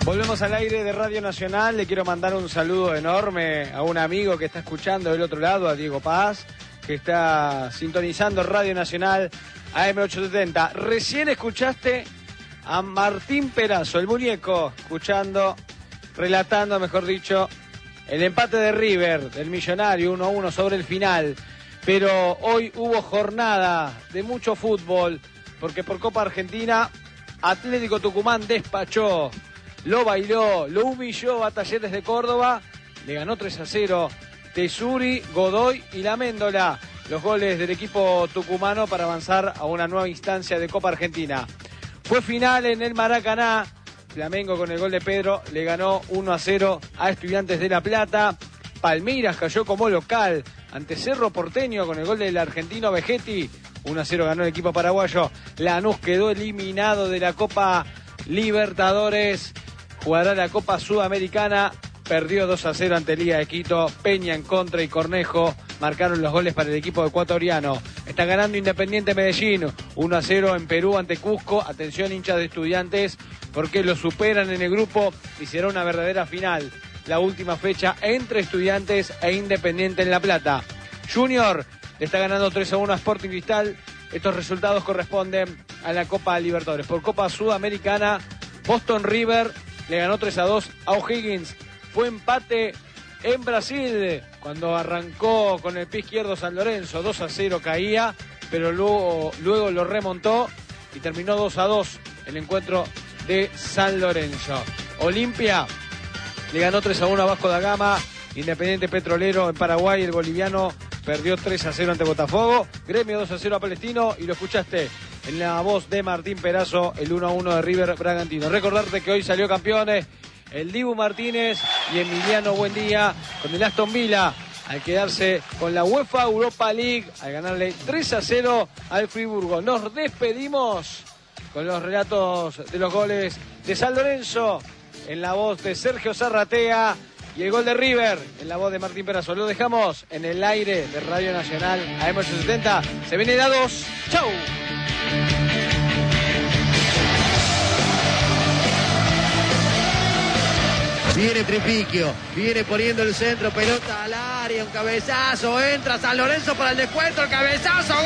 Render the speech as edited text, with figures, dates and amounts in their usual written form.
Volvemos al aire de Radio Nacional. Le quiero mandar un saludo enorme a un amigo que está escuchando del otro lado, a Diego Paz, que está sintonizando Radio Nacional AM870. Recién escuchaste a Martín Perazo, el muñeco, relatando, mejor dicho, el empate de River, del Millonario, 1-1 sobre el final. Pero hoy hubo jornada de mucho fútbol, porque por Copa Argentina, Atlético Tucumán despachó, lo bailó, lo humilló a Talleres de Córdoba, le ganó 3-0 Tesuri, Godoy y La Méndola, los goles del equipo tucumano para avanzar a una nueva instancia de Copa Argentina. Fue final en el Maracaná, Flamengo con el gol de Pedro le ganó 1-0 a Estudiantes de La Plata, Palmeiras cayó como local ante Cerro Porteño con el gol del argentino Vegetti, 1-0 ganó el equipo paraguayo. Lanús quedó eliminado de la Copa Libertadores, jugará la Copa Sudamericana, perdió 2-0 ante Liga de Quito. Peña en contra y Cornejo marcaron los goles para el equipo ecuatoriano. Está ganando Independiente Medellín, 1-0 en Perú ante Cusco. Atención, hinchas de Estudiantes, porque lo superan en el grupo y será una verdadera final. La última fecha entre Estudiantes e Independiente en La Plata. Junior le está ganando 3-1 a Sporting Cristal. Estos resultados corresponden a la Copa Libertadores. Por Copa Sudamericana, Boston River le ganó 3-2 a O'Higgins. Fue empate en Brasil cuando arrancó con el pie izquierdo San Lorenzo. 2-0 caía, pero luego lo remontó y terminó 2-2 el encuentro de San Lorenzo. Olimpia le ganó 3-1 a Vasco da Gama. Independiente Petrolero en Paraguay, el boliviano perdió 3-0 ante Botafogo. Gremio 2-0 a Palestino, y lo escuchaste en la voz de Martín Perazo, el 1-1 de River Bragantino. Recordarte que hoy salió campeones el Dibu Martínez y Emiliano Buendía con el Aston Villa, al quedarse con la UEFA Europa League, al ganarle 3-0 al Friburgo. Nos despedimos con los relatos de los goles de San Lorenzo en la voz de Sergio Zarratea y el gol de River en la voz de Martín Perazo. Lo dejamos en el aire de Radio Nacional AM870. Se viene la 2. ¡Chau! Viene Tripiquio, viene poniendo el centro, pelota al área, un cabezazo, entra San Lorenzo para el descuento, el cabezazo,